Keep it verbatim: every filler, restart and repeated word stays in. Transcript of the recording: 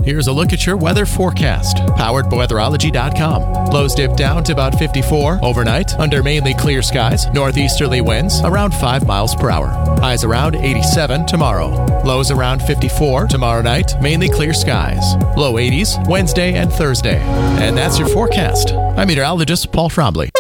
Here's a look at your weather forecast, powered by weatherology dot com. Lows dip down to about fifty-four overnight under mainly clear skies. Northeasterly winds around five miles per hour. Highs around eighty-seven tomorrow. Lows around fifty-four tomorrow night, mainly clear skies. Low eighties Wednesday and Thursday. And that's your forecast. I'm meteorologist Paul Trombley.